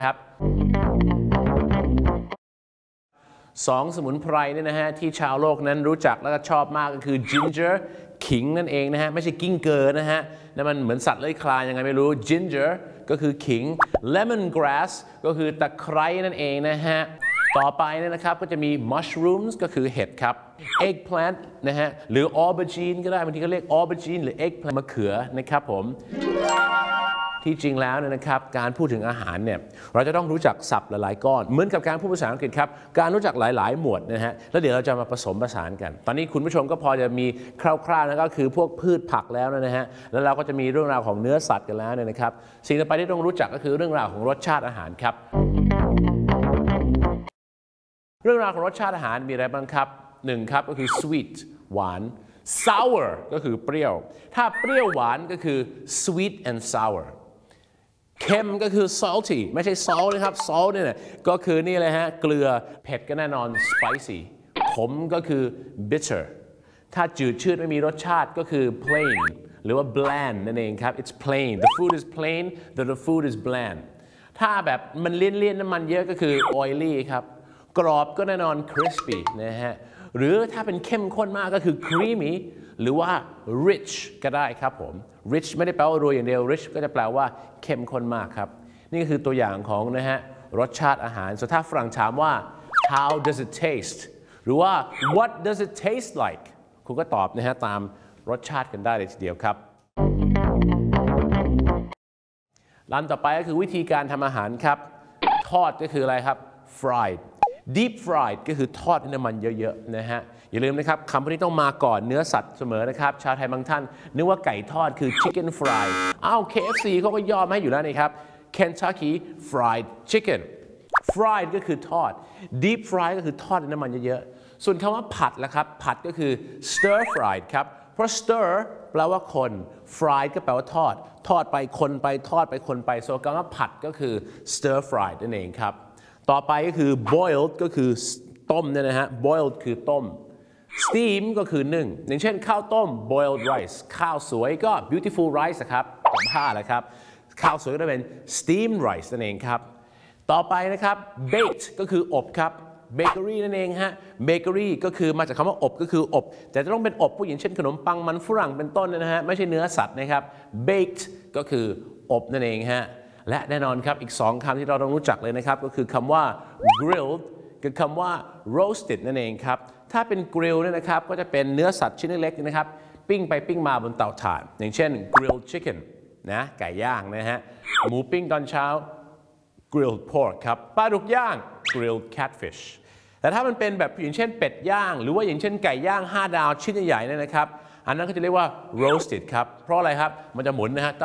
ครับสองสมุนไพรเนี่ยนะฮะที่ชาวโลกนั้นรู้จักและก็ชอบมากก็คือ ginger ขิงนั่นเองนะฮะไม่ใช่กิ้งเกอร์นะฮะนั่นมันเหมือนสัตว์เลื้อยคลานยังไงไม่รู้ ginger ก็คือขิง lemon grass ก็คือตะไคร้นั่นเองนะฮะต่อไปเนี่ยนะครับก็จะมี mushrooms ก็คือเห็ดครับ eggplant นะฮะหรือ aubergine ก็ได้บางทีเขาเรียก aubergine หรือ eggplant มะเขือนะครับผมที่จริงแล้วนะครับการพูดถึงอาหารเนี่ยเราจะต้องรู้จักศัพท์หลายๆก้อนเหมือนกับการพูดภาษาอังกฤษครับการรู้จักหลายๆหมวดนะฮะแล้วเดี๋ยวเราจะมาผสมผสานกันตอนนี้คุณผู้ชมก็พอจะมีคร่าวๆนะก็คือพวกพืชผักแล้วนะฮะแล้วเราก็จะมีเรื่องราวของเนื้อสัตว์กันแล้วนะครับสิ่งต่อไปที่ต้องรู้จักก็คือเรื่องราวของรสชาติอาหารครับเรื่องราวของรสชาติอาหารมีอะไรบ้างครับหนึ่งครับก็คือ sweet หวาน sour ก็คือเปรี้ยวถ้าเปรี้ยวหวานก็คือ sweet and sourเค็มก็คือ salty ไม่ใช่ salt นะครับ salt เนี่ยก็คือนี่เลยฮะเกลือเผ็ดก็แน่นอน spicy ขมก็คือ bitter ถ้าจืดชืดไม่มีรสชาติก็คือ plain หรือว่า bland นั่นเองครับ it's plain the food is plain the food is bland ถ้าแบบมันเลี่ยนน้ำมันเยอะก็คือ oily ครับกรอบก็แน่นอน crispy นะฮะหรือถ้าเป็นเข้มข้นมากก็คือ creamy หรือว่า rich ก็ได้ครับผม rich ไม่ได้แปลว่ารวยอย่างเดียว rich ก็จะแปลว่าเข้มข้นมากครับนี่ก็คือตัวอย่างของนะฮะรสชาติอาหารส่วนถ้าฝรั่งถามว่า how does it taste หรือว่า what does it taste like คุณก็ตอบนะฮะตามรสชาติกันได้เลยทีเดียวครับร้านต่อไปก็คือวิธีการทำอาหารครับทอดก็คืออะไรครับ fried deep fried ก็คือทอดในน้ำมันเยอะๆนะฮะอย่าลืมนะครับคำพวกนี้ต้องมาก่อนเนื้อสัตว์เสมอนะครับชาวไทยบางท่านนึกว่าไก่ทอดคือ chicken fry KFC เขาก็ยอมให้อยู่แล้วนี่ครับ Kentucky fried chicken fried ก็คือทอด deep fried ก็คือทอดในน้ำมันเยอะๆส่วนคำว่าผัดล่ะครับผัดก็คือ stir fried ครับเพราะ stir แปลว่าคน fried ก็แปลว่าทอดไปคนไปทอดไปคนไปส่วนคำว่าผัดก็คือ stir fried นั่นเองครับต่อไปก็คือ boiled ก็คือต้มเนี่ยนะฮะ boiled คือต้ม steam ก็คือนึ่งอย่างเช่นข้าวต้ม boiled rice ข้าวสวยก็ beautiful rice ครับผมผ้าแหละครับข้าวสวยก็จะเป็น steamed rice นั่นเองครับต่อไปนะครับ baked ก็คืออบครับ bakery นั่นเองฮะ bakery ก็คือมาจากคำว่าอบก็คืออบแต่จะต้องเป็นอบผู้หญิงเช่นขนมปังมันฝรั่งเป็นต้นนะฮะไม่ใช่เนื้อสัตว์นะครับ baked ก็คืออบนั่นเองฮะและแน่นอนครับอีก2คำที่เราต้องรู้จักเลยนะครับก็คือคำว่า grilled กับคำว่า roasted นั่นเองครับถ้าเป็น grill เนี่ยนะครับก็จะเป็นเนื้อสัตว์ชิ้นเล็กๆนะครับปิ้งไปปิ้งมาบนเตาถ่านอย่างเช่น grilled chicken นะไก่ย่างนะฮะหมูปิ้งตอนเช้า grilled pork ครับปลาดุกย่าง grilled catfish แต่ถ้ามันเป็นแบบอย่างเช่นเป็ดย่างหรือว่าอย่างเช่นไก่ย่าง5 ดาวชิ้นใหญ่ๆเนี่ยนะครับอันนั้นก็จะเรียกว่า roasted ครับเพราะอะไรครับมันจะหมุนนะฮะ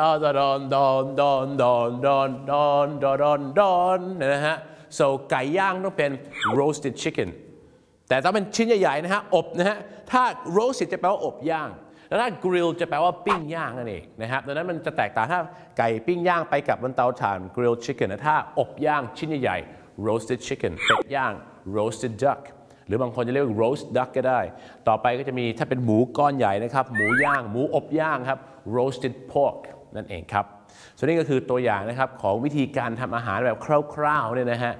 ดอนนะฮะ so ไก่ย่างต้องเป็น roasted chicken แต่ถ้าเป็นชิ้นใหญ่ๆนะฮะอบนะฮะถ้า roasted จะแปลว่าอบย่างแล้วถ้า grill จะแปลว่าปิ้งย่างนั่นเองนะครับดังนั้นมันจะแตกต่างถ้าไก่ปิ้งย่างไปกับบนเตาถ่าน grilled chicken ถ้าอบย่างชิ้นใหญ่ๆ roasted chicken เป็ดย่าง roasted duck หรือบางคนจะเรียกว่า roast duck ก็ได้ต่อไปก็จะมีถ้าเป็นหมูก้อนใหญ่นะครับหมูย่างหมูอบย่างครับ roasted pork นั่นเองครับส่วนนี้ก็คือตัวอย่างนะครับของวิธีการทำอาหารแบบคร่าวๆเนี่ยนะฮะ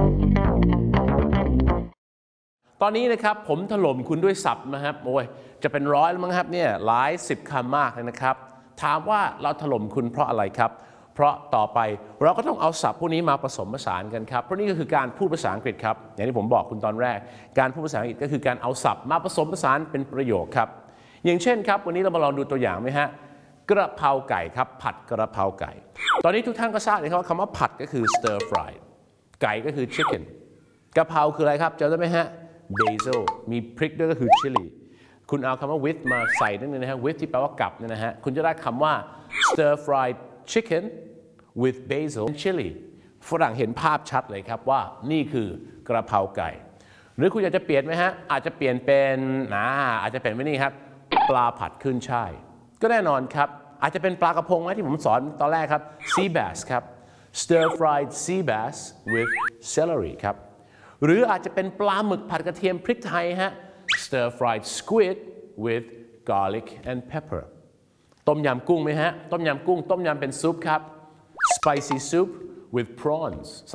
ตอนนี้นะครับผมถล่มคุณด้วยศัพท์นะครับโอ้ยจะเป็นร้อยแล้วมั้งครับเนี่ยหลาย10 คำมากเลยนะครับถามว่าเราถล่มคุณเพราะอะไรครับเพราะต่อไปเราก็ต้องเอาศัพท์พวกนี้มาผสมผสานกันครับเพราะนี่ก็คือการพูดภาษาอังกฤษครับอย่างที่ผมบอกคุณตอนแรกการพูดภาษาอังกฤษก็คือการเอาศัพท์มาผสมผสานเป็นประโยคครับอย่างเช่นครับวันนี้เรามาลองดูตัวอย่างไหมฮะกระเพราไก่ครับผัดกระเพราไก่ตอนนี้ทุกท่านก็ทราบเลยครับว่าคำว่าผัดก็คือ stir fry ไก่ก็คือ chicken กระเพราคืออะไรครับจำได้ไหมฮะ basil มีพริกด้วยก็คือ chili คุณเอาคำว่า with มาใส่นิดนึงนะฮะ with ที่แปลว่ากับเนี่ยนะฮะคุณจะได้คำว่า stir fried chicken with basil and chili ฝรั่งเห็นภาพชัดเลยครับว่านี่คือกระเพราไก่หรือคุณอยากจะเปลี่ยนไหมฮะอาจจะเปลี่ยนเป็นอาจจะเป็นไม่นี่ครับปลาผัดขึ้นช่ายก็แน่นอนครับอาจจะเป็นปลากระพงนะที่ผมสอนตอนแรกครับ sea bass ครับ stir fried sea bass with celery ครับหรืออาจจะเป็นปลาหมึกผัดกระเทียมพริกไทยฮะ stir fried squid with garlic and pepper ต้มยำกุ้งไหมฮะต้มยำกุ้งต้มยำเป็นซุปครับspicy soup with prawns